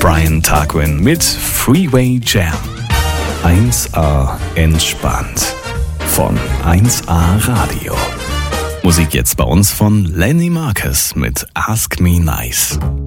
Brian Tarquin mit Freeway Jam. 1A entspannt von 1A Radio. Musik jetzt bei uns von Lenny Marcus mit Ask Me Nice.